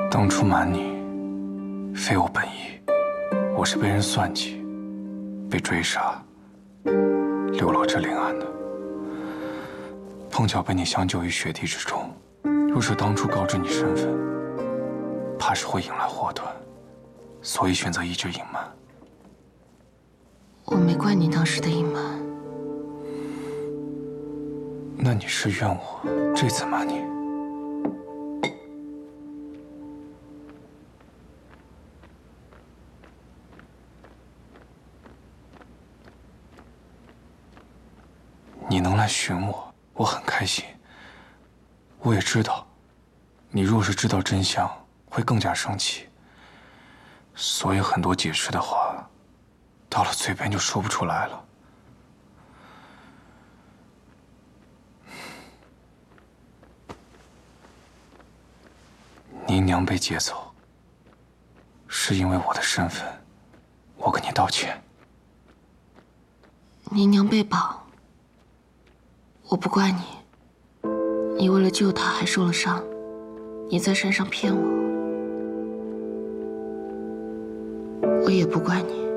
当初瞒你，非我本意，我是被人算计，被追杀，流落这临安的。碰巧被你相救于雪地之中，若是当初告知你身份，怕是会引来祸端，所以选择一直隐瞒。 我没怪你当时的隐瞒。 那你是怨我这次瞒你？你能来寻我，我很开心。我也知道，你若是知道真相，会更加生气。所以很多解释的话，到了嘴边就说不出来了。您娘被劫走，是因为我的身份，我跟你道歉。 您娘被绑，我不怪你。你为了救她还受了伤，你在山上骗我，我也不怪你。